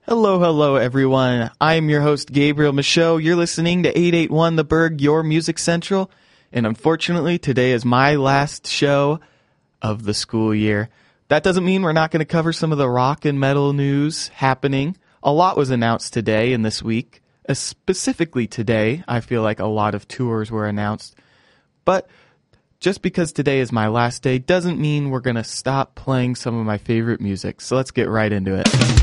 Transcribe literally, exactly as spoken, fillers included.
Hello, hello, everyone. I'm your host, Gabriel Michaud. You're listening to eight eighty-one The Berg, your Music Central. And unfortunately, today is my last show of the school year. That doesn't mean we're not going to cover some of the rock and metal news happening. A lot was announced today and this week. Uh, specifically today, I feel like a lot of tours were announced. But just because today is my last day doesn't mean we're going to stop playing some of my favorite music. So let's get right into it.